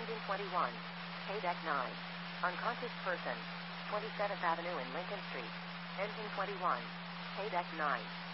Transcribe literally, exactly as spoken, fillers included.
Engine twenty-one. Paydeck nine. Unconscious person. twenty-seventh Avenue and Lincoln Street. Engine twenty-one. Paydeck nine.